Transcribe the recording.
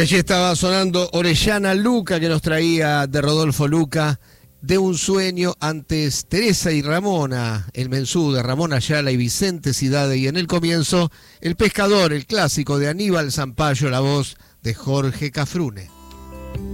Allí estaba sonando Orellana Luca, que nos traía de Rodolfo Luca, de un sueño. Antes Teresa y Ramona, el mensú de Ramón Ayala y Vicente Cidade, y en el comienzo El Pescador, el clásico de Aníbal Zampayo, la voz de Jorge Cafrune.